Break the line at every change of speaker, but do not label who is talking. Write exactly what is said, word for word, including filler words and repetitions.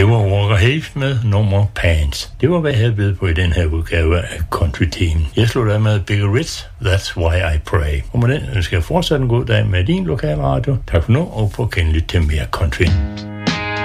Det var Walker Hayes med nummer Pants. Det var, hvad jeg havde blevet på i den her udgave af Country Team. Jeg slutter af med Big Ritz, That's Why I Pray. Og med den ønsker jeg fortsat en god dag med din lokale radio. Tak for nu, og på genlyt til mere country.